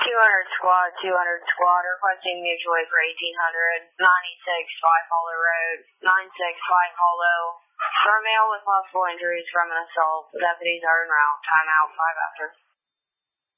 squad, 200 squad, requesting mutual aid for 1800, 96 Five Hollow Road, 96 Five Hollow, for a male with possible injuries from an assault. Deputies are en route. Timeout 5 after.